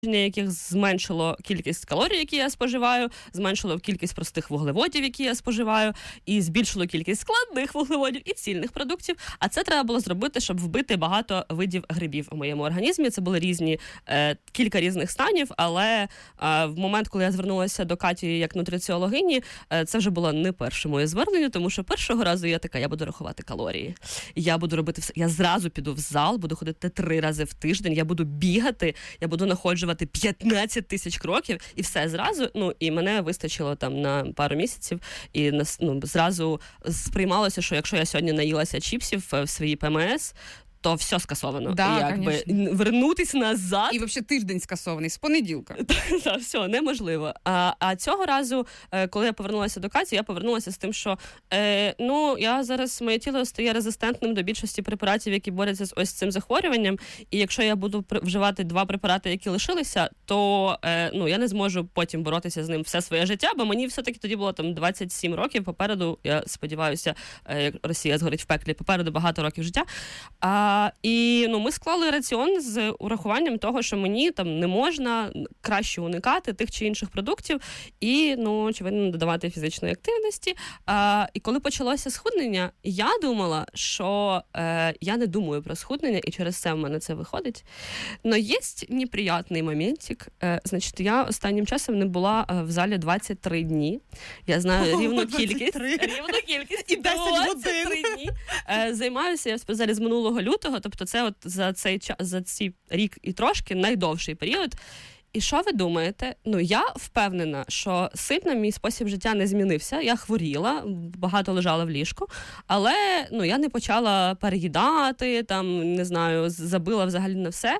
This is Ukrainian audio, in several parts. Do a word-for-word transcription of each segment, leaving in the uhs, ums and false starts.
яких зменшило кількість калорій, які я споживаю, зменшило кількість простих вуглеводів, які я споживаю, і збільшило кількість складних вуглеводів і цільних продуктів. А це треба було зробити, щоб вбити багато видів грибів у моєму організмі. Це були різні, е, кілька різних станів, але е, в момент, коли я звернулася до Каті як нутриціологині, е, це вже було не перше моє звернення, тому що першого разу я така, я буду рахувати калорії. Я буду робити все. Я зразу піду в зал, буду ходити три рази в тиждень, я буду бігати, я буду находжувати п'ятнадцять тисяч кроків, і все зразу, ну, і мене вистачило там на пару місяців, і ну, зразу сприймалося, що якщо я сьогодні наїлася чіпсів в своїй ПМС, то все скасовано. Да, якби вернутись назад. І взагалі тиждень скасований, з понеділка. Так, все, неможливо. А, а цього разу, коли я повернулася до Каті, я повернулася з тим, що е, ну, я зараз, моє тіло стає резистентним до більшості препаратів, які борються з ось цим захворюванням, і якщо я буду вживати два препарати, які лишилися, то е, ну, я не зможу потім боротися з ним все своє життя, бо мені все-таки тоді було там двадцять сім років, попереду, я сподіваюся, як Росія згорить в пеклі, попереду багато років життя. А А, і ну, ми склали раціон з урахуванням того, що мені там не можна краще уникати тих чи інших продуктів і, ну, очевидно, додавати фізичної активності. А, і коли почалося схуднення, я думала, що е, я не думаю про схуднення, і через це в мене це виходить. Но є неприятний моментик. Е, значить, я останнім часом не була в залі двадцять три дні. Я знаю О, рівну кількість. Рівну кількість. І десять годин. Дні. Е, займаюся я в спортзалі з минулого лютого. Тобто це от за цей час, за цей рік і трошки найдовший період. І що ви думаєте? Ну, я впевнена, що сильно мій спосіб життя не змінився. Я хворіла, багато лежала в ліжку, але ну, я не почала переїдати, там, не знаю, забила взагалі на все.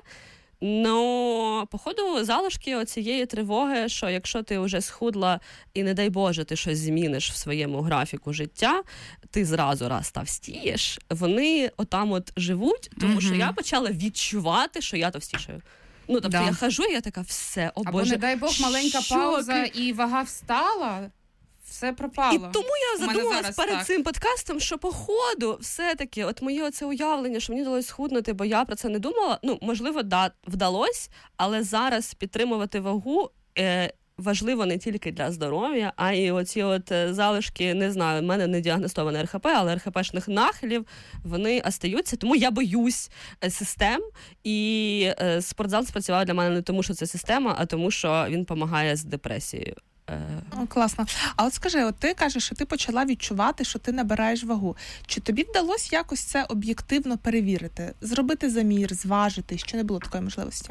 Ну, походу, залишки оцієї тривоги, що якщо ти вже схудла і, не дай Боже, ти щось зміниш в своєму графіку життя, ти зразу раз товстієш, вони отам от живуть, тому mm-hmm. що я почала відчувати, що я товстішаю. Ну, тобто да. я хожу, і я така, все, о Або, Боже. не дай Бог, маленька що? пауза, і вага встала, все пропало. І тому я задумалась перед так. цим подкастом, що походу все-таки, от моє оце уявлення, що мені вдалося схуднути, бо я про це не думала, ну, можливо, да, вдалося, але зараз підтримувати вагу е, важливо не тільки для здоров'я, а й оці от залишки, не знаю, в мене не діагностоване ер ха пе, але ер ха пешних нахилів, вони остаються, тому я боюсь систем, і е, спортзал спрацював для мене не тому, що це система, а тому, що він допомагає з депресією. О, класно. А от скажи, от ти кажеш, що ти почала відчувати, що ти набираєш вагу. Чи тобі вдалося якось це об'єктивно перевірити? Зробити замір, зважити? Що не було такої можливості?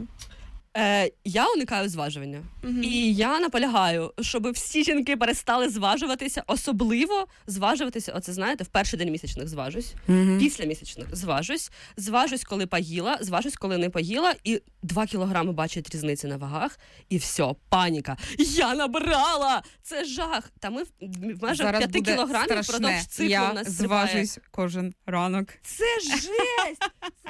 Е, я уникаю зважування. Mm-hmm. І я наполягаю, щоб всі жінки перестали зважуватися, особливо зважуватися, оце знаєте, в перший день місячних зважусь, mm-hmm. після місячних зважусь, зважусь, коли поїла, зважусь, коли не поїла, і два кілограми бачать різниці на вагах, і все, паніка. Я набрала! Це жах! Та ми в межах п'яти кілограмів впродовж циклу я у нас зважусь кожен ранок. Це жесть!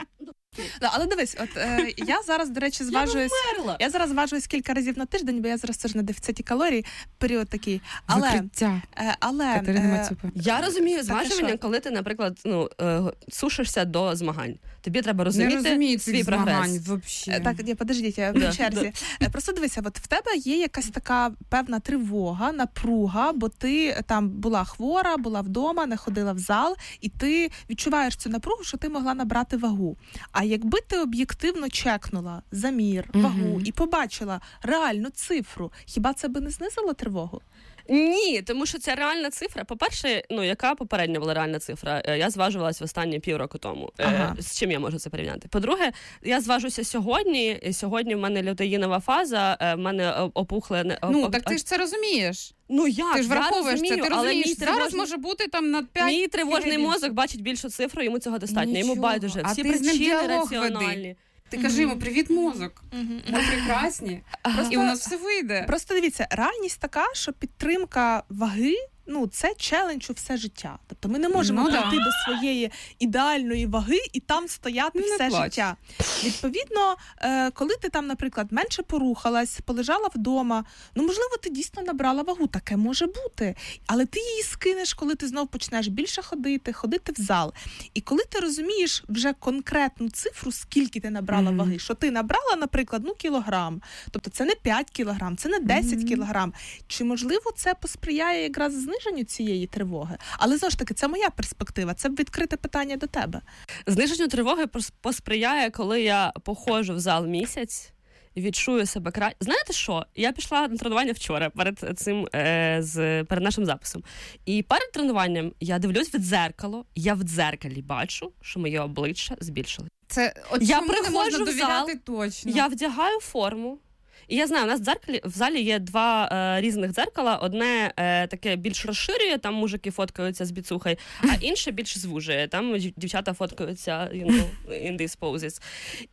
Ну, але дивись, от е, я зараз, до речі, зважуюсь. Я, я зараз зважуюсь кілька разів на тиждень, бо я зараз теж на дефіциті калорій, період такий. Але, е, але е, я розумію зважування, коли ти, наприклад, ну, е, сушишся до змагань. Тобі треба розуміти свій прогрес. Вообще. Так, ні, подождіть, я в черзі. Просто дивися, от в тебе є якась така певна тривога, напруга, бо ти там була хвора, була вдома, не ходила в зал, і ти відчуваєш цю напругу, що ти могла набрати вагу. А якби ти об'єктивно чекнула замір, вагу mm-hmm. і побачила реальну цифру, хіба це би не знизило тривогу? Ні, тому що це реальна цифра. По-перше, ну, яка попередня була реальна цифра? Я зважувалась в останні півроку тому. Ага. З чим я можу це порівняти? По-друге, я зважуся сьогодні. Сьогодні в мене лютеїнова фаза, в мене опухле... Ну, так ти ж це розумієш. Ну як? Ти ж враховуєш це, ти розумієш, мій зараз тривожний... може бути там на п'ять... Мій тривожний мозок бачить більшу цифру, йому цього достатньо. Нічого. Йому байдуже. Всі а причини раціональні. Веди. Ти mm-hmm. кажи йому, привіт, мозок. Mm-hmm. Ми прекрасні. Просто, і у нас все вийде. Просто дивіться, реальність така, що підтримка ваги, ну, це челендж у все життя. Тобто ми не можемо Ну, прийти да. до своєї ідеальної ваги і там стояти Ну, не все плач. життя. Відповідно, е, коли ти там, наприклад, менше порухалась, полежала вдома, ну, можливо, ти дійсно набрала вагу, таке може бути. Але ти її скинеш, коли ти знов почнеш більше ходити, ходити в зал. І коли ти розумієш вже конкретну цифру, скільки ти набрала Мгм. ваги, що ти набрала, наприклад, ну, кілограм, тобто це не п'ять кілограм, це не десять Мгм. кілограм. Чи, можливо, це посприяє якраз зниженню цієї тривоги? Але, знову ж таки, це моя перспектива, це відкрите питання до тебе. Зниженню тривоги пос- посприяє, коли я походжу в зал місяць, відчую себе краще. Знаєте що? Я пішла на тренування вчора перед цим е, з перед нашим записом. І перед тренуванням я дивлюсь в дзеркало, я в дзеркалі бачу, що моє обличчя збільшилось. Це от Я чому не приходжу можна в довіряти зал, точно. Я вдягаю форму. І я знаю, у нас в дзеркалі в залі є два е, різних дзеркала. Одне е, таке більш розширює, там мужики фоткаються з біцухою, а інше більш звужує. Там дів- дівчата фоткаються you know, in these poses.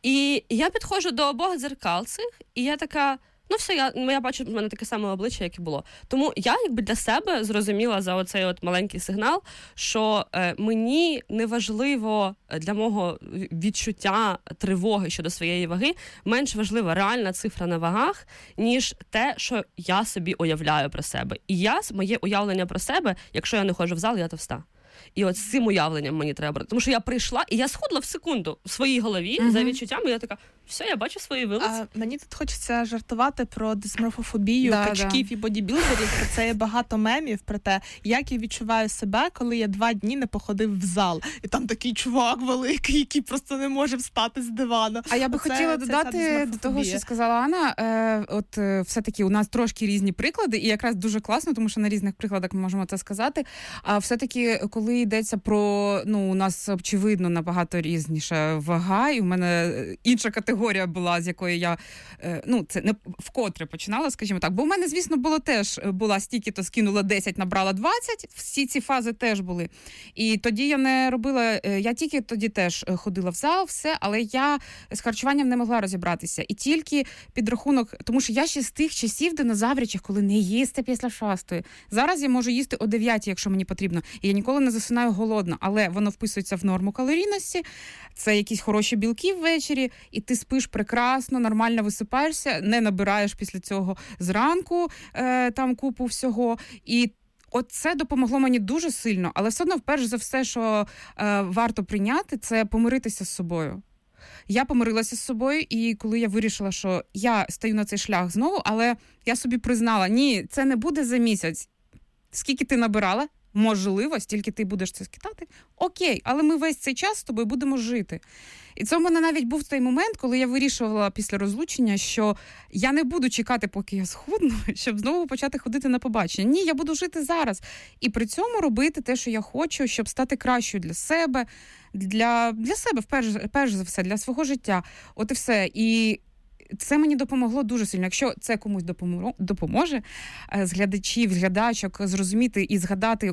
І я підходжу до обох дзеркал цих, і я така. Ну, все, я, ну, я бачу, в мене таке саме обличчя, як і було. Тому я якби для себе зрозуміла за оцей от маленький сигнал, що е, мені не важливо для мого відчуття тривоги щодо своєї ваги, менш важлива реальна цифра на вагах, ніж те, що я собі уявляю про себе. І я, моє уявлення про себе, якщо я не ходжу в зал, я товста. І от з цим уявленням мені треба. Тому що я прийшла, і я схудла в секунду в своїй голові, Мгм. за відчуттями, я така, все, я бачу свої вилиці. А мені тут хочеться жартувати про дисморфофобію Да, качків да. і бодібілдерів. Про це є багато мемів про те, як я відчуваю себе, коли я два дні не походив в зал. І там такий чувак великий, який просто не може встати з дивану. А я би Оце- хотіла це додати ця до того, що дисморфофобія. сказала Анна. Е, от е, все-таки у нас трошки різні приклади, і якраз дуже класно, тому що на різних прикладах ми можемо це сказати. А все-таки, коли йдеться про, ну, у нас очевидно набагато різніша вага, і у мене інша категорія була, з якої я, е, ну, це не вкотре починала, скажімо так. Бо в мене, звісно, було теж, була стільки-то, скинула десять, набрала двадцять, всі ці фази теж були. І тоді я не робила, е, я тільки тоді теж ходила в зал, все, але я з харчуванням не могла розібратися. І тільки підрахунок, тому що я ще з тих часів динозаврячих, коли не їсти після шостої. Зараз я можу їсти о дев'ятій, якщо мені потрібно. І я ніколи не засинаю голодна, але воно вписується в норму калорійності, це якісь хороші білки ввечері, і ти спиш прекрасно, нормально висипаєшся, не набираєш після цього зранку е, там купу всього. І от це допомогло мені дуже сильно, але все одно, перш за все, що е, варто прийняти, це помиритися з собою. Я помирилася з собою, і коли я вирішила, що я стаю на цей шлях знову, але я собі признала, ні, це не буде за місяць. Скільки ти набирала? Можливо, стільки ти будеш це скидати. Окей, але ми весь цей час з тобою будемо жити. І це в мене навіть був той момент, коли я вирішувала після розлучення, що я не буду чекати, поки я схудну, щоб знову почати ходити на побачення. Ні, я буду жити зараз. І при цьому робити те, що я хочу, щоб стати кращою для себе, для, для себе, перш, перш за все, для свого життя. От і все. І це мені допомогло дуже сильно. Якщо це комусь допоможе з глядачів, з глядачок зрозуміти і згадати,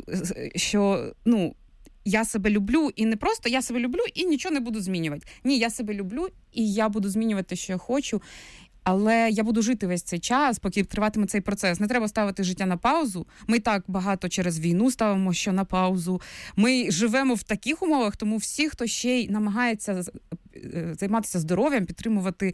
що, ну, я себе люблю, і не просто я себе люблю і нічого не буду змінювати. Ні, я себе люблю, і я буду змінювати те, що я хочу, але я буду жити весь цей час, поки триватиме цей процес. Не треба ставити життя на паузу. Ми так багато через війну ставимо, що на паузу. Ми живемо в таких умовах, тому всі, хто ще й намагається займатися здоров'ям, підтримувати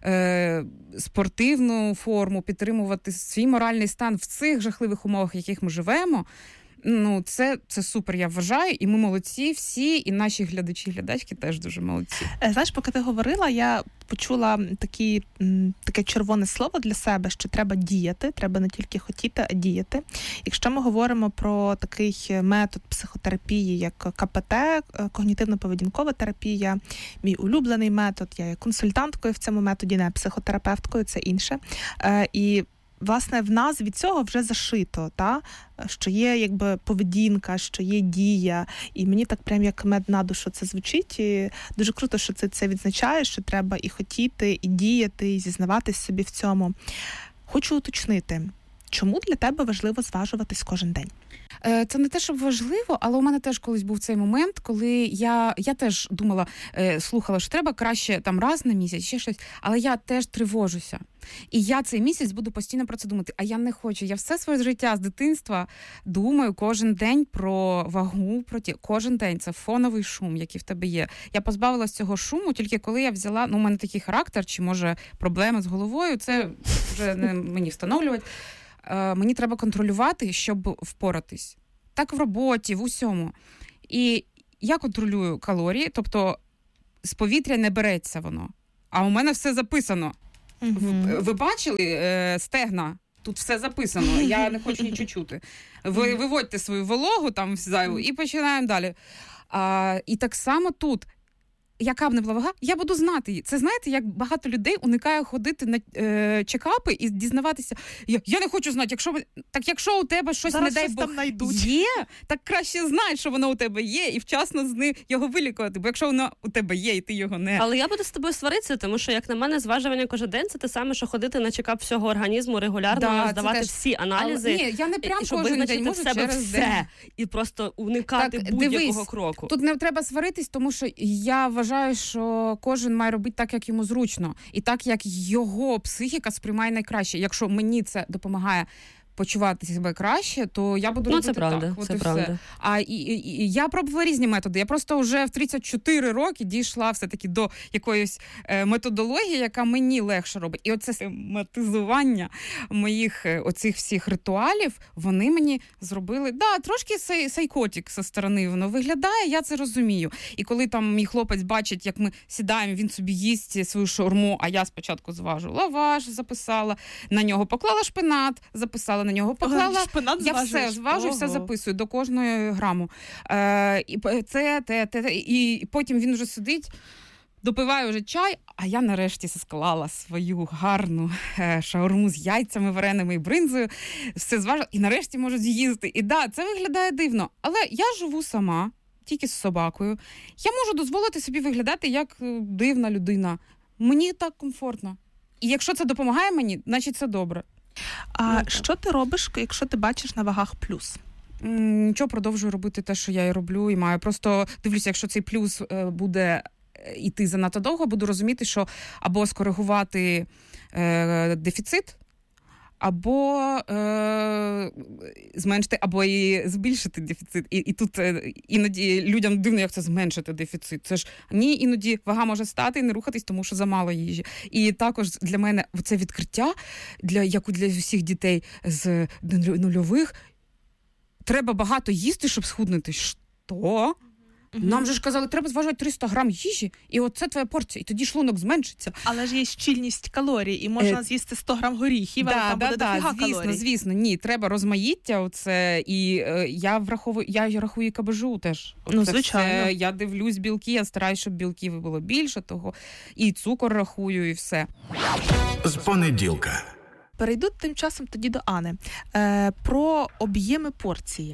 е, спортивну форму, підтримувати свій моральний стан в цих жахливих умовах, в яких ми живемо, ну, це, це супер, я вважаю, і ми молодці всі, і наші глядачі, глядачки теж дуже молодці. Знаєш, поки ти говорила, я почула такі, таке червоне слово для себе, що треба діяти, треба не тільки хотіти, а діяти. Якщо ми говоримо про такий метод психотерапії, як ка пе те, когнітивно-поведінкова терапія, мій улюблений метод, я є консультанткою в цьому методі, не психотерапевткою, це інше. І власне, в нас від цього вже зашито, та? Що є якби поведінка, що є дія. І мені так прям як мед на душу це звучить. І дуже круто, що ти це відзначаєш, що треба і хотіти, і діяти, і зізнаватись собі в цьому. Хочу уточнити. Чому для тебе важливо зважуватись кожен день? Це не те, щоб важливо, але у мене теж колись був цей момент, коли я, я теж думала, слухала, що треба краще там раз на місяць, ще щось, але я теж тривожуся. І я цей місяць буду постійно про це думати, а я не хочу. Я все своє життя з дитинства думаю кожен день про вагу, про ті... кожен день. Це фоновий шум, який в тебе є. Я позбавилась цього шуму тільки коли я взяла, ну, у мене такий характер, чи, може, проблеми з головою, це вже не мені встановлювати. Е, мені треба контролювати, щоб впоратись. Так в роботі, в усьому. І я контролюю калорії, тобто з повітря не береться воно. А у мене все записано. Uh-huh. Ви, ви бачили е, стегна? Тут все записано. Я не хочу нічого чути. Ви виводьте свою вологу там зайву і починаємо далі. А, і так само тут. Яка б не була вага, я буду знати її. Це, знаєте, як багато людей уникає ходити на е, чекапи і дізнаватися. Я, я не хочу знати, якщо так, якщо у тебе щось, зараз не дай Бог, є, так краще знай, що воно у тебе є, і вчасно з ним його вилікувати. Бо якщо воно у тебе є, і ти його не... Але я буду з тобою сваритися, тому що, як на мене, зважування кожен день – це те саме, що ходити на чекап всього організму регулярно, да, здавати теж... всі аналізи. Але, ні, я не прям і, щоб кожен день можу через все. День. І просто уникати так, будь-якого дивись, кроку. Тут не треба сваритись, тому що я вважаю, що кожен має робити так, як йому зручно. І так, як його психіка сприймає найкраще. Якщо мені це допомагає почувати себе краще, то я буду ну, робити це правда, так. От це і правда. Все. А і, і, і я пробувала різні методи. Я просто вже в тридцять чотири роки дійшла все-таки до якоїсь е, методології, яка мені легше робить. І оце систематизування моїх е, оцих всіх ритуалів, вони мені зробили, да, трошки сай, сайкотик зі сторони воно виглядає, я це розумію. І коли там мій хлопець бачить, як ми сідаємо, він собі їсть свою шаурму, а я спочатку зважу лаваш, записала, на нього поклала шпинат, записала на нього поклала, шпинат я все зважу, Ого. все записую до кожної граму. Е, і це, те, те, те, і потім він вже сидить, допиває вже чай, а я нарешті склала свою гарну е, шаурму з яйцями вареними і бринзою, все зважила, і нарешті можу з'їсти. І да, це виглядає дивно, але я живу сама, тільки з собакою. Я можу дозволити собі виглядати як дивна людина. Мені так комфортно. І якщо це допомагає мені, значить це добре. А ну, що ти робиш, якщо ти бачиш на вагах плюс? Нічого, продовжую робити те, що я і роблю, і маю. Просто дивлюся, якщо цей плюс буде йти занадто довго, буду розуміти, що або скоригувати е, дефіцит, або е, зменшити, або і збільшити дефіцит. І, і тут е, іноді людям дивно, як це зменшити дефіцит. Це ж ні, іноді вага може стати і не рухатись, тому що замало їжі. І також для мене це відкриття, для, як для всіх дітей з нульових, треба багато їсти, щоб схуднути. Що? Угу. Нам же ж казали, треба зважувати триста грам їжі, і оце твоя порція, і тоді шлунок зменшиться. Але ж є щільність калорій, і можна е... з'їсти сто грам горіхів, да, але там да, буде да, дофіга звісно, калорій. Звісно, ні, треба розмаїття оце, і е, я враховую, я рахую кабежу теж. Ну, це звичайно. Все, я дивлюсь білки, я стараюсь, щоб білків було більше того, і цукор рахую, і все. З понеділка. Перейду тим часом тоді до Ани. Е, про об'єми порції.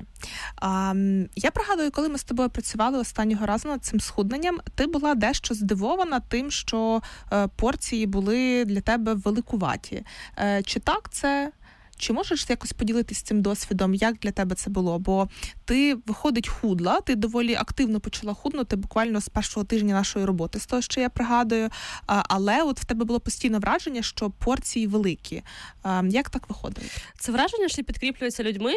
Е, я пригадую, коли ми з тобою працювали останнього разу над цим схудненням, ти була дещо здивована тим, що е, порції були для тебе великуваті. Е, чи так це? Чи можеш якось поділитися цим досвідом, як для тебе це було? Бо ти, виходить, худла, ти доволі активно почала худнути буквально з першого тижня нашої роботи, з того, що я пригадую. Але от в тебе було постійне враження, що порції великі. Як так виходить? Це враження ще підкріплюється людьми.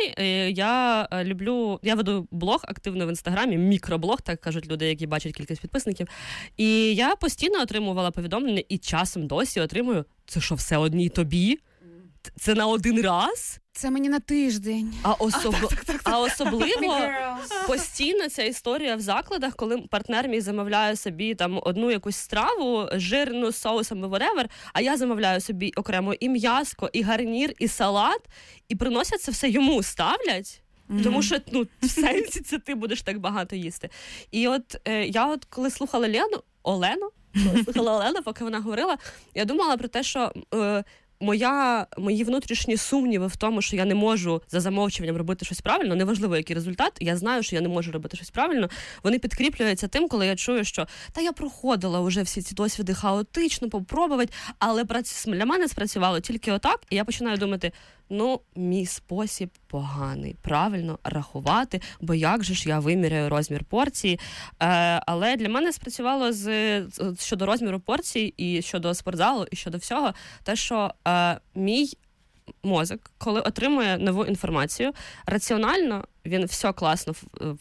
Я люблю, я веду блог активно в Інстаграмі, мікроблог, так кажуть люди, які бачать кількість підписників. І я постійно отримувала повідомлення і часом досі отримую, це що, все одній тобі? Це на один раз? Це мені на тиждень. А, особ... а, так, так, так, так. а особливо постійно ця історія в закладах, коли партнер мій замовляє собі там одну якусь страву, жирну з соусом, whatever, а я замовляю собі окремо і м'яско, і гарнір, і салат, і приносять це все йому, ставлять. Mm-hmm. Тому що, ну, в сенсі це ти будеш так багато їсти. І от е, я от коли слухала Лену, Олену, коли слухала Олену, поки вона говорила, я думала про те, що е, Моя, мої внутрішні сумніви в тому, що я не можу за замовчуванням робити щось правильно, неважливо, який результат, я знаю, що я не можу робити щось правильно, вони підкріплюються тим, коли я чую, що та я проходила вже всі ці досвіди хаотично, попробувати, але для мене спрацювало тільки отак, і я починаю думати, ну, мій спосіб поганий, правильно рахувати, бо як же ж я виміряю розмір порції. Е, але для мене спрацювало з, щодо розміру порцій і щодо спортзалу, і щодо всього, те, що е, мій мозок, коли отримує нову інформацію, раціонально він все класно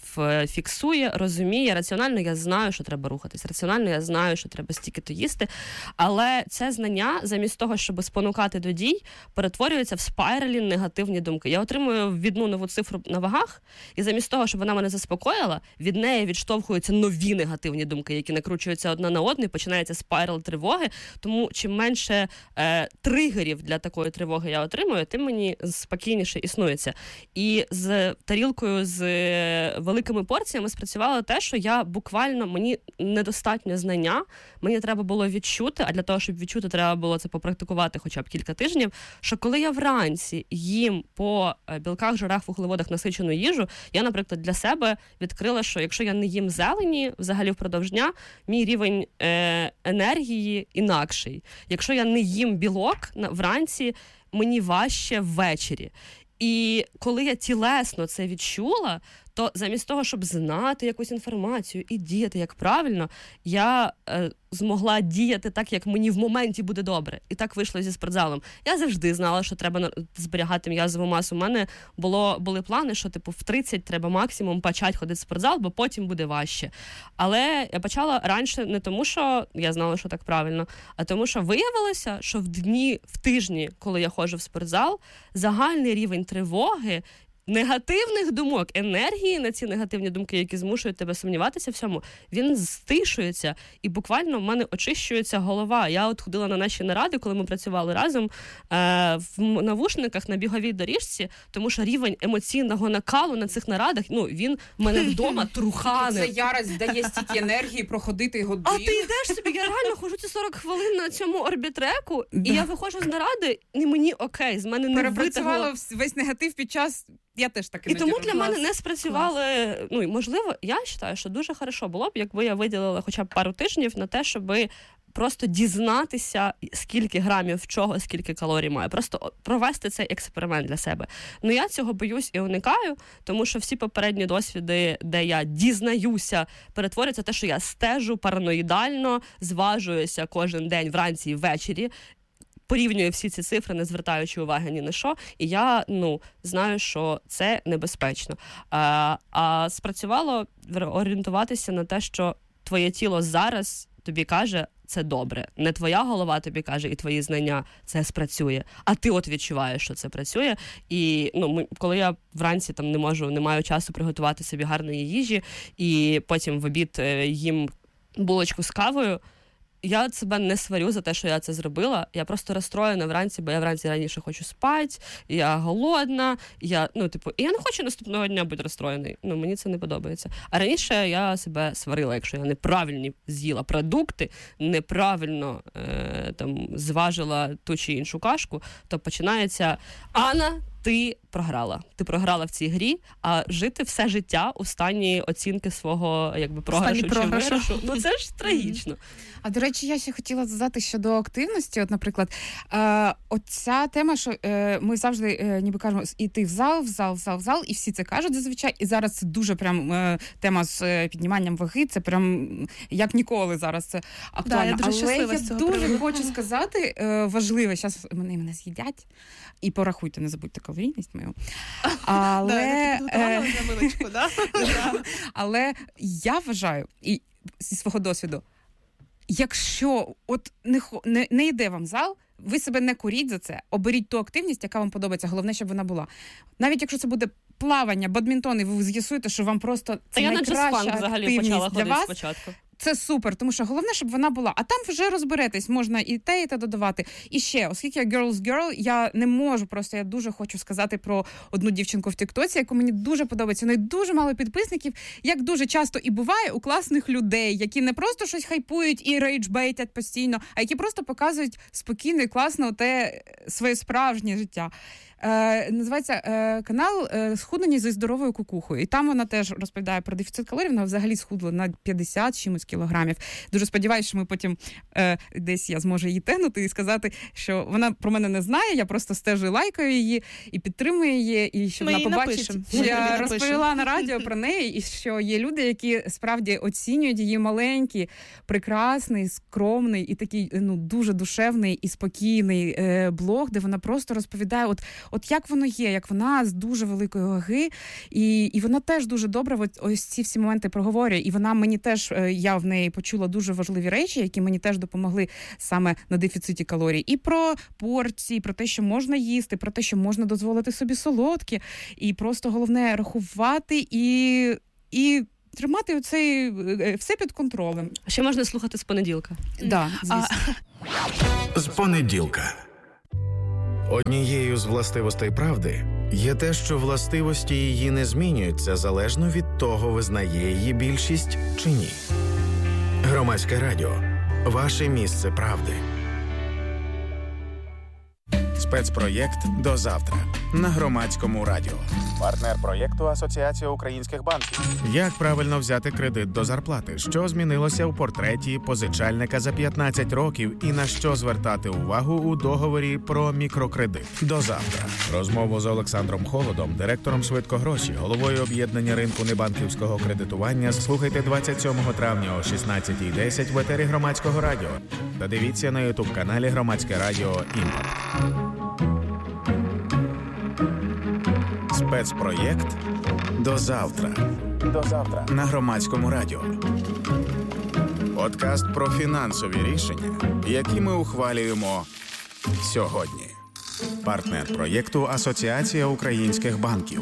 фіксує, розуміє. Раціонально я знаю, що треба рухатись. Раціонально я знаю, що треба стільки-то їсти. Але це знання, замість того, щоб спонукати до дій, перетворюється в спайралі негативні думки. Я отримую відну нову цифру на вагах, і замість того, щоб вона мене заспокоїла, від неї відштовхуються нові негативні думки, які накручуються одна на одну, і починається спайрал тривоги. Тому чим менше е, тригерів для такої тривоги я отримую, тим мені спокійніше існується. І з тарілкою з великими порціями спрацювало те, що я буквально, мені недостатньо знання, мені треба було відчути, а для того, щоб відчути, треба було це попрактикувати хоча б кілька тижнів, що коли я вранці їм по білках, жирах, вуглеводах насичену їжу, я, наприклад, для себе відкрила, що якщо я не їм зелені взагалі впродовж дня, мій рівень е- енергії інакший. Якщо я не їм білок вранці, мені важче ввечері. І коли я тілесно це відчула, то замість того, щоб знати якусь інформацію і діяти як правильно, я е, змогла діяти так, як мені в моменті буде добре. І так вийшло зі спортзалом. Я завжди знала, що треба зберігати м'язову масу. У мене було, були плани, що типу в тридцять треба максимум почати ходити в спортзал, бо потім буде важче. Але я почала раніше не тому, що я знала, що так правильно, а тому, що виявилося, що в дні, в тижні, коли я ходжу в спортзал, загальний рівень тривоги, негативних думок, енергії на ці негативні думки, які змушують тебе сумніватися в цьому, він стишується. І буквально в мене очищується голова. Я от ходила на наші наради, коли ми працювали разом е, в навушниках на біговій доріжці, тому що рівень емоційного накалу на цих нарадах, ну, він в мене вдома трухане. Це ярость дає стільки енергії проходити годину. А ти йдеш собі, я реально ходжу ці сорок хвилин на цьому орбітреку, і я виходжу з наради, і мені окей, з мене не перепрацювала весь негатив під час. Я теж так і тому для мене не спрацювали, ну, і, можливо, я вважаю, що дуже хорошо було б, якби я виділила хоча б пару тижнів на те, щоб просто дізнатися, скільки грамів чого, скільки калорій має. Просто провести цей експеримент для себе. Ну, я цього боюсь і уникаю, тому що всі попередні досвіди, де я дізнаюся, перетворюються в те, що я стежу параноїдально, зважуюся кожен день вранці і ввечері, порівнюю всі ці цифри, не звертаючи уваги ні на що, і я, ну, знаю, що це небезпечно. А, а спрацювало орієнтуватися на те, що твоє тіло зараз тобі каже, це добре. Не твоя голова тобі каже, і твої знання, це спрацює. А ти от відчуваєш, що це працює. І, ну, ми, коли я вранці там не можу, не маю часу приготувати собі гарної їжі, і потім в обід е, їм булочку з кавою, я себе не сварю за те, що я це зробила. Я просто розстроєна вранці, бо я вранці раніше хочу спати, я голодна, я, ну, типу, і я не хочу наступного дня бути розстроєний. Ну, мені це не подобається. А раніше я себе сварила, якщо я неправильні з'їла продукти, неправильно е, там зважила ту чи іншу кашку, то починається: Анна, ти програла. Ти програла в цій грі, а жити все життя у стані оцінки свого, якби, програшу чи виграшу, ну це ж трагічно. А, до речі, я ще хотіла додати щодо активності. От, наприклад, е, оця тема, що е, ми завжди е, ніби кажемо, іти в зал, в зал, в зал, в зал, і всі це кажуть зазвичай. І зараз це дуже прям е, тема з е, підніманням ваги, це прям як ніколи зараз це актуально. Да, я дуже Але я з цього дуже приводу. хочу сказати е, важливе, зараз вони мене з'їдять, і порахуйте, не забудьте калорійність мою. Але, е, але я вважаю, і зі свого досвіду, якщо от не, не, не йде вам зал, ви себе не коріть за це, оберіть ту активність, яка вам подобається, головне, щоб вона була. Навіть якщо це буде плавання, бадмінтон, і ви з'ясуєте, що вам просто це я найкраща на джаз-фанк взагалі почала ходити вас, спочатку. Це супер, тому що головне, щоб вона була. А там вже розберетесь, можна і те, і те додавати. І ще, оскільки я girl's girl, я не можу, просто я дуже хочу сказати про одну дівчинку в Тіктоці, яку мені дуже подобається. У неї дуже мало підписників, як дуже часто і буває у класних людей, які не просто щось хайпують і рейджбейтять постійно, а які просто показують спокійно і класно те своє справжнє життя. Е, називається е, канал е, «Схуднення зі здоровою кукухою». І там вона теж розповідає про дефіцит калорій. Вона взагалі схудла на п'ятдесят чимось кілограмів. Дуже сподіваюся, що ми потім е, десь я зможу її тегнути і сказати, що вона про мене не знає, я просто стежу, лайкаю її і підтримую її, і що Ми вона її побачить, напишемо. що я розповіла на радіо про неї, і що є люди, які справді оцінюють її маленький, прекрасний, скромний і такий, ну, дуже душевний і спокійний е, блог, де вона просто розповідає, от, от як воно є, як вона з дуже великої ваги, і, і вона теж дуже добре от, ось ці всі моменти проговорює, і вона мені теж, е, я в неї почула дуже важливі речі, які мені теж допомогли саме на дефіциті калорій. І про порції, про те, що можна їсти, про те, що можна дозволити собі солодкі, і просто головне рахувати і, і тримати оцей все під контролем. Ще можна слухати з понеділка. Да, звісно. З понеділка. Однією з властивостей правди є те, що властивості її не змінюються залежно від того, визнає її більшість чи ні. Громадське радіо. Ваше місце правди. Спецпроєкт «До завтра» на Громадському радіо. Партнер проєкту Асоціація українських банків. Як правильно взяти кредит до зарплати? Що змінилося у портреті позичальника за п'ятнадцять років і на що звертати увагу у договорі про мікрокредит? До завтра. Розмову з Олександром Холодом, директором «Швидкогроші», головою об'єднання ринку небанківського кредитування, слухайте двадцять сьомого травня о шістнадцятій десять в етері Громадського радіо. Та дивіться на ютуб-каналі Громадське радіо «Імпакт». Спецпроєкт «До завтра». До завтра на Громадському радіо. Подкаст про фінансові рішення, які ми ухвалюємо сьогодні. Партнер проєкту Асоціація українських банків.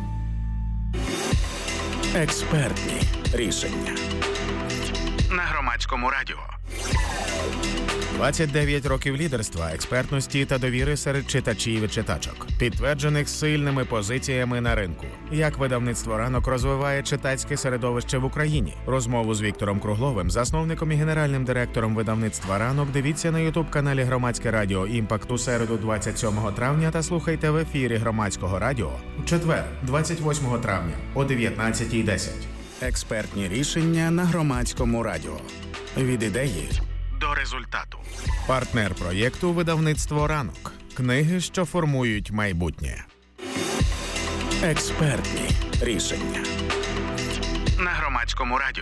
Експертні рішення на Громадському радіо. двадцять дев'ять років лідерства, експертності та довіри серед читачів і читачок, підтверджених сильними позиціями на ринку. Як видавництво «Ранок» розвиває читацьке середовище в Україні. Розмову з Віктором Кругловим, засновником і генеральним директором видавництва «Ранок», дивіться на ютуб-каналі Громадське радіо «Імпакт» у середу двадцять сьомого травня та слухайте в ефірі Громадського радіо у четвер двадцять восьмого травня о дев'ятнадцятій десять. Експертні рішення на Громадському радіо. Від ідеї до результату. Партнер проєкту видавництво «Ранок». Книги, що формують майбутнє. Експертні рішення на Громадському радіо.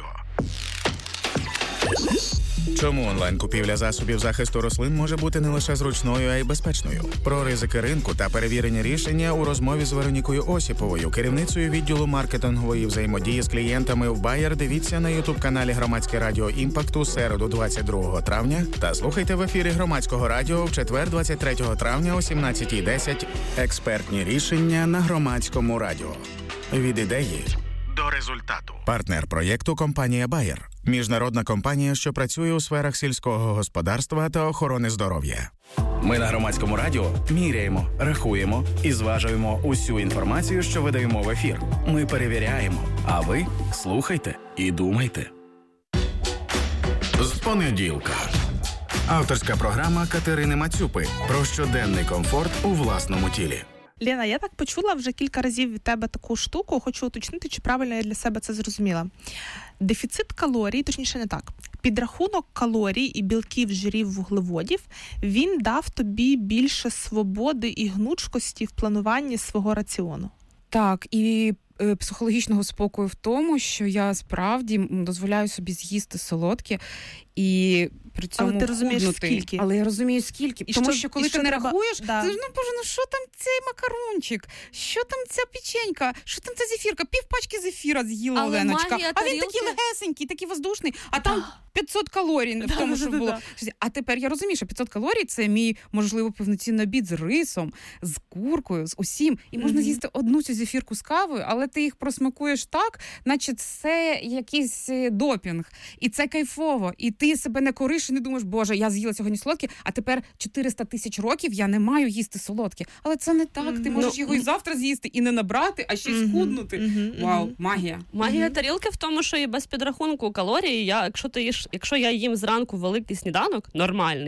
Чому онлайн-купівля засобів захисту рослин може бути не лише зручною, а й безпечною? Про ризики ринку та перевірені рішення у розмові з Веронікою Осіповою, керівницею відділу маркетингової взаємодії з клієнтами в Bayer, дивіться на ютуб-каналі Громадське радіо «Імпакт» у середу двадцять другого травня та слухайте в ефірі Громадського радіо в четвер двадцять третього травня о сімнадцятій десять. Експертні рішення на Громадському радіо. Від ідеї до результату. Партнер проєкту – компанія Bayer. Міжнародна компанія, що працює у сферах сільського господарства та охорони здоров'я. Ми на Громадському радіо міряємо, рахуємо і зважуємо усю інформацію, що видаємо в ефір. Ми перевіряємо, а ви слухайте і думайте. З понеділка. Авторська програма Катерини Мацюпи про щоденний комфорт у власному тілі. Лена, я так почула вже кілька разів від тебе таку штуку, хочу уточнити, чи правильно я для себе це зрозуміла. Дефіцит калорій, точніше не так, підрахунок калорій і білків, жирів, вуглеводів, він дав тобі більше свободи і гнучкості в плануванні свого раціону. Так, і е, психологічного спокою в тому, що я справді дозволяю собі з'їсти солодке і при цьому Але ти розумієш, худнути. скільки. Але я розумію, скільки. І Тому що- що коли і ти що не треба- рахуєш, да. ти ж, ну, боже, ну що там цей макарончик, що там ця печенька, що там ця зефірка, півпачки зефіра з'їла Але Оленочка. магія А він тарілки- такий легесенький, такий воздушний, а там п'ятсот калорій в тому, що да, було. да. А тепер я розумію, що п'ятсот калорій – це мій, можливо, повноцінний обід з рисом, з куркою, з усім. І можна Мгм. з'їсти одну цю зефірку з кавою, але ти їх просмакуєш так, наче це якийсь е, допінг. І це кайфово. І ти себе не кориш і не думаєш, боже, я з'їла сьогодні солодке, а тепер чотириста тисяч років я не маю їсти солодке. Але це не так. Ти Мгм. можеш Ну, його і завтра з'їсти, і не набрати, а ще й Мгм, схуднути. мгм, Вау, мгм. магія. Магія Мгм. тарілки в тому, що і без підрахунку калорій, я, якщо ти їш, якщо я їм зранку великий сніданок, нормальний,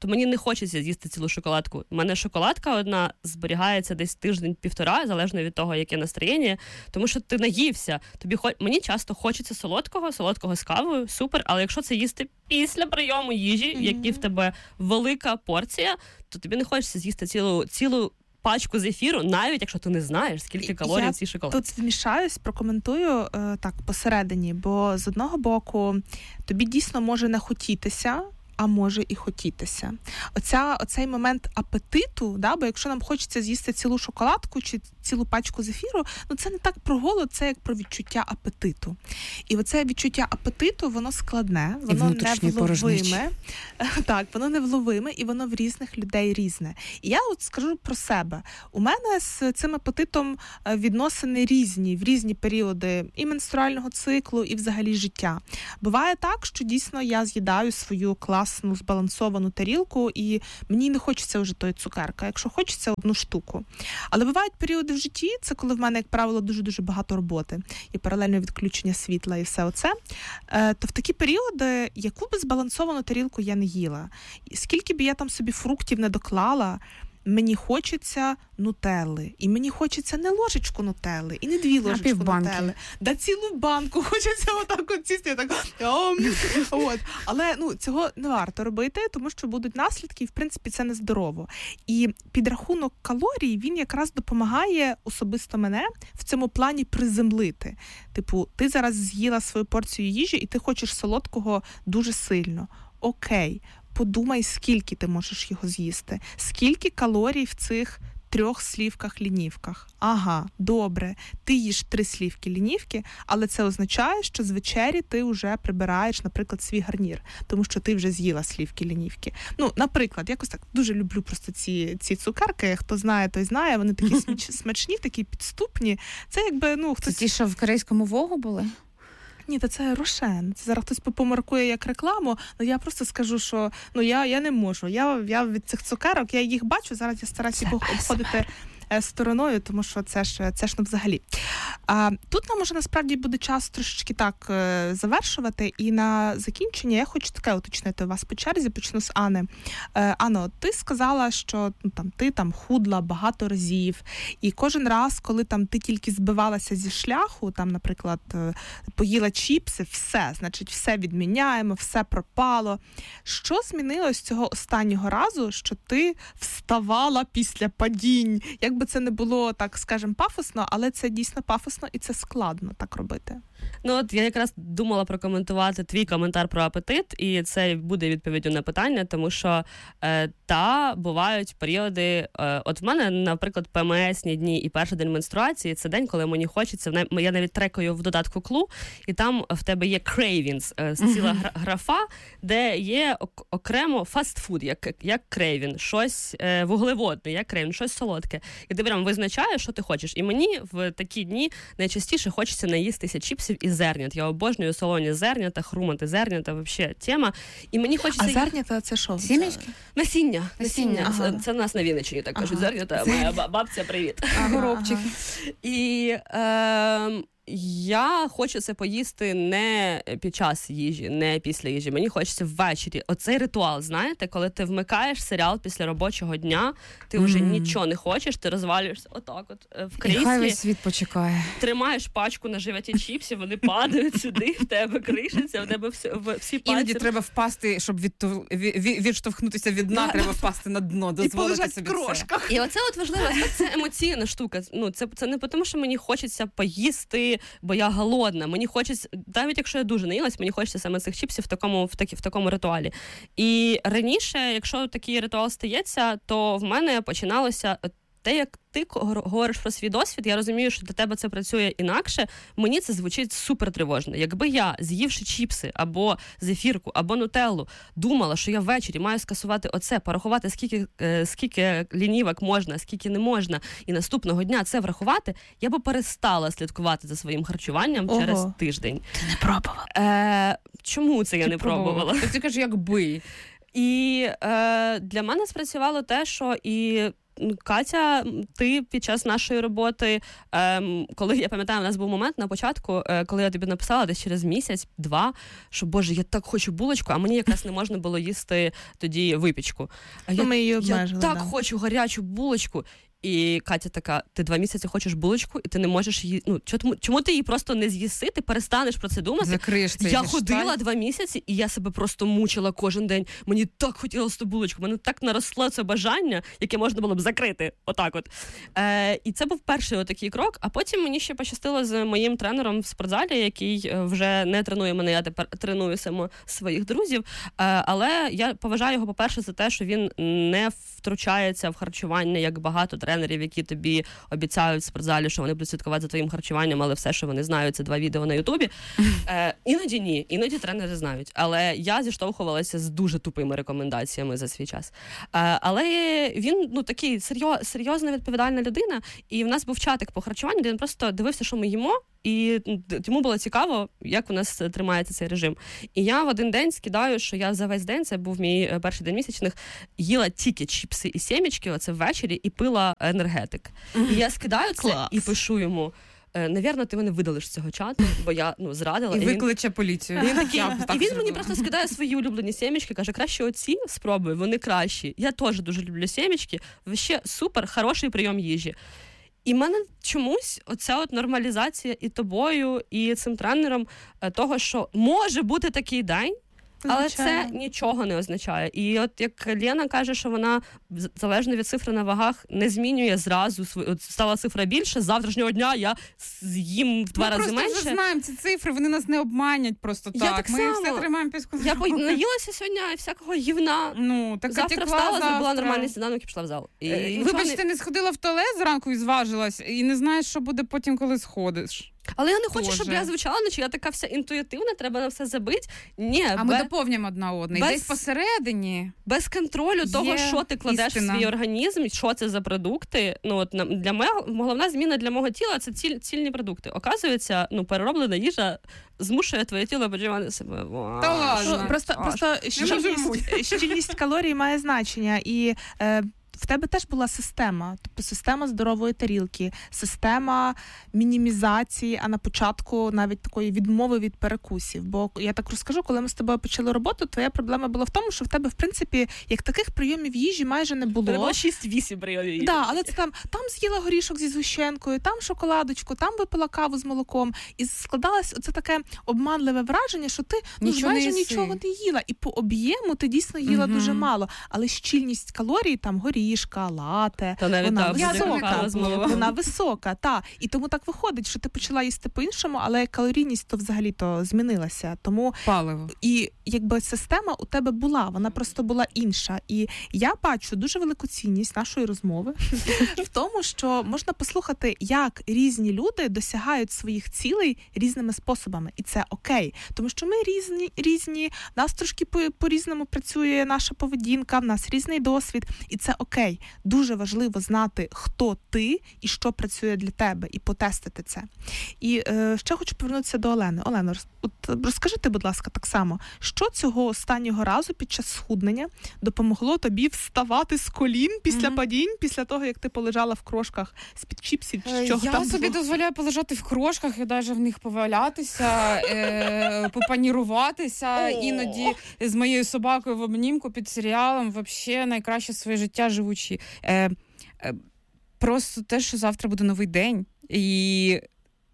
то мені не хочеться з'їсти цілу шоколадку. У мене шоколадка одна зберігається десь тиждень-півтора, залежно від того, яке настроєння, тому що ти наївся. Тобі хо... Мені часто хочеться солодкого, солодкого з кавою, супер, але якщо це їсти після прийому їжі, mm-hmm. які в тебе велика порція, то тобі не хочеться з'їсти цілу, цілу пачку зефіру, навіть якщо ти не знаєш, скільки калорій в цій шоколадці. Я тут змішаюсь, прокоментую е, так посередині, бо з одного боку тобі дійсно може не хотітися, а може і хотітися. Оця, оцей момент апетиту, да, бо якщо нам хочеться з'їсти цілу шоколадку чи цілу пачку зефіру, ну це не так про голод, це як про відчуття апетиту. І оце відчуття апетиту, воно складне, воно невловиме. Так, воно невловиме, і воно в різних людей різне. І я от скажу про себе. У мене з цим апетитом відносини різні, в різні періоди і менструального циклу, і взагалі життя. Буває так, що дійсно я з'їдаю свою класну збалансовану тарілку, і мені не хочеться вже тої цукерки, якщо хочеться одну штуку. Але бувають періоди в житті, це коли в мене, як правило, дуже-дуже багато роботи, і паралельно відключення світла, і все оце, то в такі періоди, яку би збалансовану тарілку я не їла, скільки б я там собі фруктів не доклала, мені хочеться нутелли. І мені хочеться не ложечку нутелли, і не дві ложечки нутелли. Да цілу банку хочеться отак от сісти. Так, от. Але ну, цього не варто робити, тому що будуть наслідки, і в принципі це нездорово. І підрахунок калорій, він якраз допомагає особисто мене в цьому плані приземлити. Типу, ти зараз з'їла свою порцію їжі, і ти хочеш солодкого дуже сильно. Окей. Подумай, скільки ти можеш його з'їсти. Скільки калорій в цих трьох слівках-лінівках. Ага, добре, ти їш три слівки-лінівки, але це означає, що з вечері ти вже прибираєш, наприклад, свій гарнір, тому що ти вже з'їла слівки-лінівки. Ну, наприклад, якось так, дуже люблю просто ці, ці цукерки, хто знає, той знає, вони такі смачні, такі підступні. Це якби, ну, хтось... Це ті, що в корейському Вогу були? Ні, то це Рошен. Це зараз хтось помаркує як рекламу, але я просто скажу, що ну я, я не можу. Я, я від цих цукерок, я їх бачу, зараз я стараюся їх обходити стороною, тому що це ж, це ж не взагалі. А, тут нам уже насправді буде час трошечки так е, завершувати, і на закінчення я хочу таке уточнити у вас по черзі, почну з Ани. Е, Ано, ти сказала, що ну, там, ти там худла багато разів, і кожен раз, коли там ти тільки збивалася зі шляху, там, наприклад, е, поїла чіпси, все, значить, все відміняємо, все пропало. Що змінилось цього останнього разу, що ти вставала після падінь? Як би це не було, так скажемо, пафосно, але це дійсно пафосно і це складно так робити. Ну от я якраз думала прокоментувати твій коментар про апетит, і це буде відповіддю на питання, тому що е, та бувають періоди, е, от в мене, наприклад, ПМСні дні і перший день менструації, це день, коли мені хочеться, я навіть трекаю в додатку Клу, і там в тебе є cravings, е, ціла mm-hmm. графа, де є ок- окремо фастфуд, як, як craving, щось е, вуглеводне, як craving, щось солодке. І ти прям визначаєш, що ти хочеш. І мені в такі дні найчастіше хочеться наїстися чіпсів і зернят. Я обожнюю солоні зернята, хрумати зернята, взагалі тема. І мені хочеться... А зернята це що? Сімечки? Насіння. Насіння. Ага. Це, це в нас на Вінниччині так кажуть. Ага. Зернята. Моя бабця, привіт. Горобчик. Ага. І... Е- Я хочу це поїсти не під час їжі, не після їжі. Мені хочеться ввечері. Оцей ритуал, знаєте, коли ти вмикаєш серіал після робочого дня, ти вже mm. нічого не хочеш, ти розвалюєшся отак от в кріслі. І хай весь світ почекає. Тримаєш пачку на животі чіпсів, вони падають сюди, в тебе кришаться, в тебе всі, всі пальці. Іноді треба впасти, щоб відту... відштовхнутися від дна, треба впасти на дно, дозволити собі це. І оце от важливо, це емоційна штука. Ну, це, це не тому, що мені хочеться поїсти, бо я голодна. Мені хочеться, навіть якщо я дуже наїлась, мені хочеться саме цих чіпсів в такому, в, такі, в такому ритуалі. І раніше, якщо такий ритуал стається, то в мене починалося те, як ти говориш про свій досвід, я розумію, що для тебе це працює інакше, мені це звучить супер тривожно. Якби я, з'ївши чіпси, або зефірку, або нутеллу, думала, що я ввечері маю скасувати оце, порахувати, скільки, е, скільки лінівок можна, скільки не можна, і наступного дня це врахувати, я би перестала слідкувати за своїм харчуванням Ого. через тиждень. Ти не пробувала? Е, чому це я Ти не пробувала? Ти кажеш, якби. І е, для мене спрацювало те, що і Катя, ти під час нашої роботи, ем, коли, я пам'ятаю, у нас був момент на початку, е, коли я тобі написала десь через місяць-два, що, боже, я так хочу булочку, а мені якраз не можна було їсти тоді випічку. А я, ми її обмежили, я так да. хочу гарячу булочку. І Катя така, ти два місяці хочеш булочку, і ти не можеш її, ну, чому, чому ти її просто не з'їси, ти перестанеш про це думати? Закриєш цей Я гештальт. ходила два місяці, і я себе просто мучила кожен день. Мені так хотілося ту булочку, мене так наросло це бажання, яке можна було б закрити, отак от. Е, і це був перший отакий крок, а потім мені ще пощастило з моїм тренером в спортзалі, який вже не тренує мене, я тепер треную само своїх друзів, е, але я поважаю його, по-перше, за те, що він не втручається в харчування, як багато тренерів, які тобі обіцяють в спортзалі, що вони будуть слідкувати за твоїм харчуванням, але все, що вони знають, це два відео на Ютубі. Е, іноді ні, іноді тренери знають. Але я зіштовхувалася з дуже тупими рекомендаціями за свій час. Е, але він, ну, такий серйоз, серйозна, відповідальна людина, і в нас був чатик по харчуванню, де він просто дивився, що ми їмо, і йому було цікаво, як у нас тримається цей режим. І я в один день скидаю, що я за весь день, це був мій перший день місячних, їла тільки чіпси і сімечки, оце ввечері, і пила енергетик. І я скидаю це Клас. і пишу йому, навірно, ти мене видалиш з цього чату, бо я, ну, зрадила. І, і викличе він... поліцію. Він такий, Я б так і він зробила. мені просто скидає свої улюблені сімечки, каже, краще оці спробуй, вони кращі. Я теж дуже люблю сімечки, вообще супер, хороший прийом їжі. І в мене чомусь оця от нормалізація і тобою, і цим тренером того, що може бути такий день, але Звичайно. це нічого не означає. І от як Лена каже, що вона, залежно від цифри на вагах, не змінює зразу свою. От стала цифра більше, з завтрашнього дня я з'їм в два Ми рази просто менше. вже знаємо ці цифри, вони нас не обманять просто Я так. так Ми само. все тримаємо під Я контролем. по- наїлася сьогодні всякого гівна. Ну, так Завтра отекла встала, зробила завтра. нормальний сніданок і пішла в зал. І Е, нічого Вибачте, не сходила в туалет зранку і зважилась, і не знаєш, що буде потім, коли сходиш. Але я не хочу, Тоже. щоб я звучала, наче я така вся інтуїтивна, треба на все забити. Ні, А бе- ми доповнюємо одна одну. І без- десь посередині. без контролю того, Є що ти кладеш істина. в свій організм, що це за продукти. Ну от на- для мене головна зміна для мого тіла це ціль, цільні продукти. Оказується, ну перероблена їжа змушує твоє тіло почувати себе. Та ладно. Ну, просто, А, просто щільність, щільність калорій має значення. І е, в тебе теж була система, тобто система здорової тарілки, система мінімізації, а на початку навіть такої відмови від перекусів. Бо я так розкажу, коли ми з тобою почали роботу, твоя проблема була в тому, що в тебе, в принципі, як таких прийомів їжі майже не було. Треба було шість-вісім прийомів. Да, але це там, там з'їла горішок зі згущенкою, там шоколадочку, там випила каву з молоком. І складалось оце таке обманливе враження, що ти ну, Нічого майже не їси. нічого не їла. І по об'єму ти дійсно їла Мгм. дуже мало. Але щільність калорій, там горішка, лате, Та навіть вона так, будь-яка висока. кава з молоком. Вона висока, та. І тому так виходить, що ти почала їсти по-іншому, але калорійність то взагалі-то змінилася. Тому Паливо. і якби система у тебе була, вона просто була інша. І я бачу дуже велику цінність нашої розмови в тому, що можна послухати, як різні люди досягають своїх цілей різними способами. І це окей. Тому що ми різні, різні, в нас трошки по- по-різному працює наша поведінка, в нас різний досвід. І це окей. Дуже важливо знати, хто ти і що працює для тебе, і потестити це. І е, ще хочу повернутися до Олени. Олено, роз- от розкажи ти, будь ласка, так само, що цього останнього разу під час схуднення допомогло тобі вставати з колін після Мгм. падінь, після того, як ти полежала в крошках з-під чіпсів, чи чого Я там собі було? дозволяю полежати в крошках і навіть в них повалятися, е, попаніруватися. Іноді з моєю собакою в обнімку під серіалом взагалі найкраще своє життя живучи. Е, е, просто те, що завтра буде новий день, і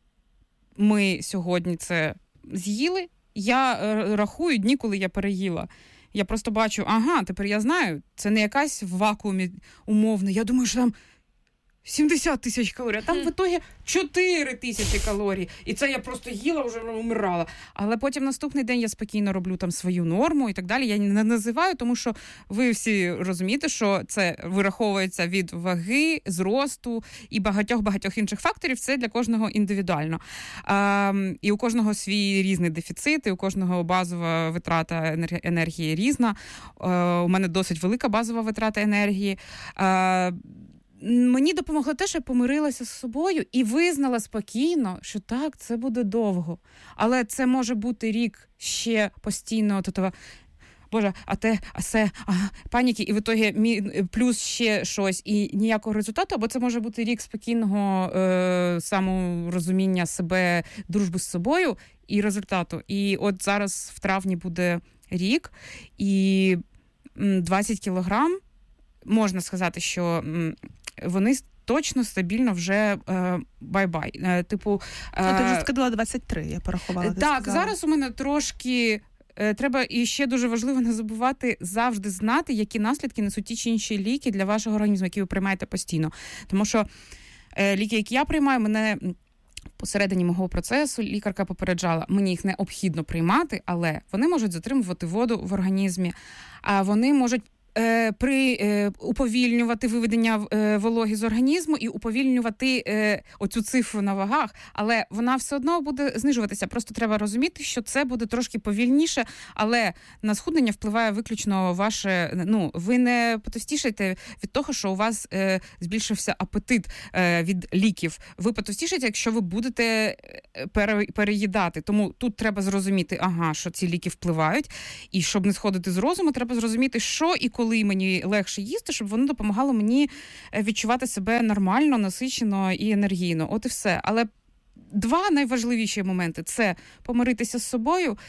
ми сьогодні це з'їли. Я е, рахую дні, коли я переїла. Я просто бачу, ага, тепер я знаю, це не якась в вакуумі умовна. Я думаю, що там сімдесят тисяч калорій, а там в ітогі чотири тисячі калорій. І це я просто їла, вже умирала. Але потім наступний день я спокійно роблю там свою норму і так далі. Я не називаю, тому що ви всі розумієте, що це вираховується від ваги, зросту і багатьох-багатьох інших факторів. Це для кожного індивідуально. А, і у кожного свій різний дефіцит, і у кожного базова витрата енергії різна. А, у мене досить велика базова витрата енергії. А, Мені допомогло те, що я помирилася з собою і визнала спокійно, що так, це буде довго. Але це може бути рік ще постійно того Боже, а те, а се, а, паніки, і в ітогі мі, плюс ще щось, і ніякого результату, або це може бути рік спокійного е, саморозуміння себе, дружби з собою і результату. І от зараз в травні буде рік, і двадцять кілограм, можна сказати, що вони точно, стабільно вже е, бай-бай. Е, типу, е, ну, ти вже сказала двадцять три, я порахувала. Так, сказала. Зараз у мене трошки... Е, треба, і ще дуже важливо не забувати завжди знати, які наслідки несуть ті чи інші ліки для вашого організму, які ви приймаєте постійно. Тому що е, ліки, які я приймаю, мене... Посередині мого процесу лікарка попереджала, мені їх необхідно приймати, але вони можуть затримувати воду в організмі, а вони можуть е, при, е, уповільнювати виведення е, вологи з організму і уповільнювати е, оцю цифру на вагах, але вона все одно буде знижуватися. Просто треба розуміти, що це буде трошки повільніше, але на схуднення впливає виключно ваше, ну, ви не потовстішаєте від того, що у вас е, збільшився апетит е, від ліків. Ви потовстішаєте, якщо ви будете пере, переїдати. Тому тут треба зрозуміти, ага, що ці ліки впливають, і щоб не сходити з розуму, треба зрозуміти, що і коли мені легше їсти, щоб воно допомагало мені відчувати себе нормально, насичено і енергійно. От і все. Але два найважливіші моменти – це помиритися з собою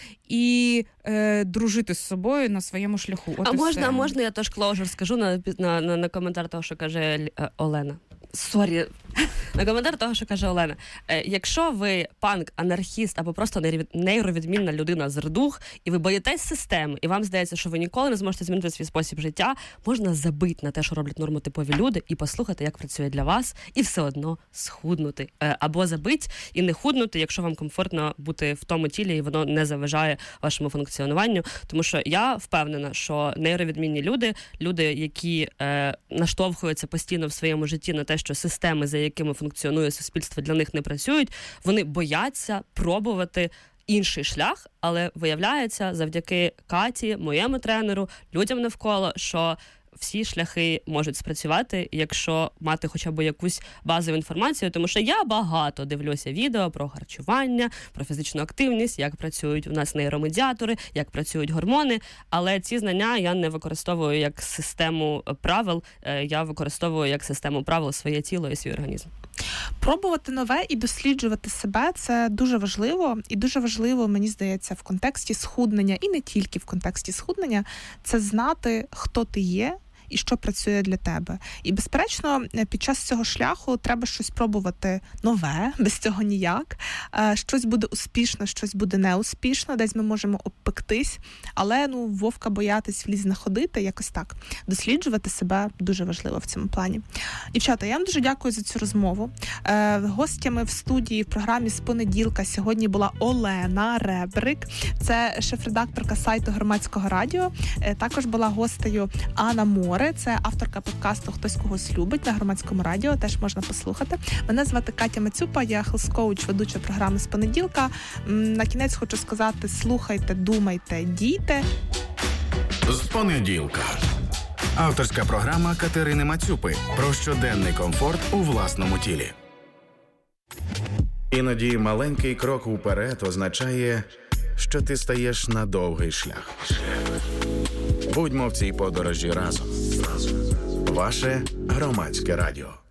і е, дружити з собою на своєму шляху. От а і можна, все. можна я теж клоужер скажу на, на, на, на коментар того, що каже Олена? Сорі, на коментар того, що каже Олена. Е, якщо ви панк, анархіст або просто нейровідмінна людина з рдух, і ви боїтесь системи, і вам здається, що ви ніколи не зможете змінити свій спосіб життя, можна забити на те, що роблять нормотипові люди, і послухати, як працює для вас, і все одно схуднути. Е, або забити і не худнути, якщо вам комфортно бути в тому тілі, і воно не заважає вашому функціонуванню. Тому що я впевнена, що нейровідмінні люди, люди, які е, наштовхуються постійно в своєму житті на те, що системи, за якими функціонує суспільство, для них не працюють, вони бояться пробувати інший шлях, але виявляється, завдяки Каті, моєму тренеру, людям навколо, що всі шляхи можуть спрацювати, якщо мати хоча б якусь базову інформацію, тому що я багато дивлюся відео про харчування, про фізичну активність, як працюють у нас нейромедіатори, як працюють гормони, але ці знання я не використовую як систему правил, я використовую як систему правил своє тіло і свій організм. Пробувати нове і досліджувати себе – це дуже важливо. І дуже важливо, мені здається, в контексті схуднення, і не тільки в контексті схуднення, це знати, хто ти є, і що працює для тебе. І, безперечно, під час цього шляху треба щось пробувати нове, без цього ніяк. Щось буде успішно, щось буде неуспішно, десь ми можемо обпектись, але, ну, вовка боятись в ліс знаходити, якось так. Досліджувати себе дуже важливо в цьому плані. Дівчата, я вам дуже дякую за цю розмову. Гостями в студії в програмі «З понеділка» сьогодні була Олена Ребрик, це шеф-редакторка сайту Громадського радіо. Також була гостею Анна Мор, це авторка подкасту «Хтось когось любить» на Громадському радіо, теж можна послухати. Мене звати Катя Мацюпа, я хелс-коуч, ведуча програми «З понеділка». На кінець хочу сказати: слухайте, думайте, дійте. «З понеділка». Авторська програма Катерини Мацюпи про щоденний комфорт у власному тілі. Іноді маленький крок уперед означає, що ти стаєш на довгий шлях. Будьмо в цій подорожі разом. Ваше Громадське радіо.